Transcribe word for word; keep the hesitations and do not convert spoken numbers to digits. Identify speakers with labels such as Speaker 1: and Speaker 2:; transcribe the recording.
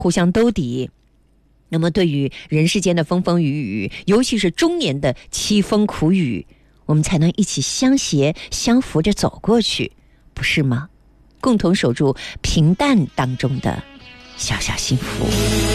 Speaker 1: 互相兜底。那么对于人世间的风风雨雨，尤其是中年的凄风苦雨，我们才能一起相携相扶着走过去，不是吗？共同守住平淡当中的小小幸福。